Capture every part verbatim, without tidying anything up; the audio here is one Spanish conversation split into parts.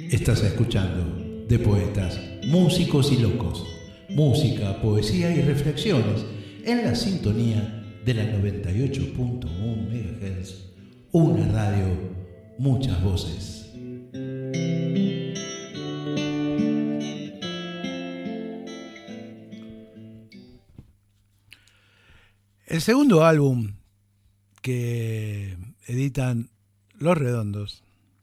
Estás escuchando De Poetas, Músicos y Locos. Música, poesía y reflexiones en la sintonía de la noventa y ocho punto uno megahertz. Una radio, muchas voces. El segundo álbum que editan Los Redondos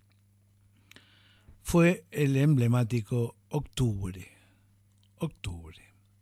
fue el emblemático Octubre. Octubre.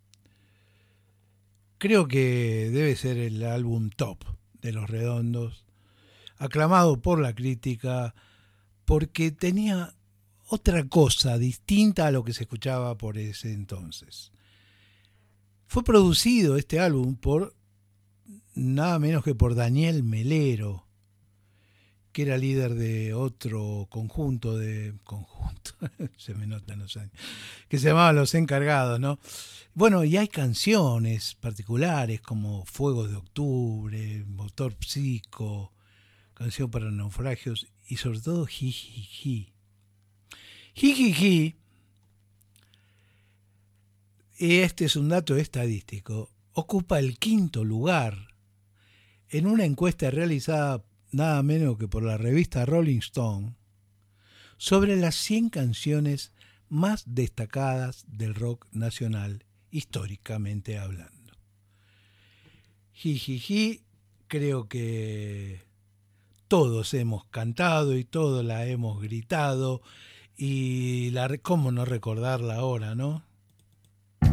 Creo que debe ser el álbum top de Los Redondos, aclamado por la crítica porque tenía otra cosa distinta a lo que se escuchaba por ese entonces. Fue producido este álbum por nada menos que por Daniel Melero, que era líder de otro conjunto de conjunto, se me notan los años, que se llamaba Los Encargados, ¿no? Bueno, y hay canciones particulares como Fuego de Octubre, Motor Psico, Canción para Naufragios y sobre todo Jijiji. Jijiji, y este es un dato estadístico, ocupa el quinto lugar en una encuesta realizada nada menos que por la revista Rolling Stone sobre las cien canciones más destacadas del rock nacional, históricamente hablando. Jijiji, creo que todos hemos cantado y todos la hemos gritado, y la, cómo no recordarla ahora, ¿no?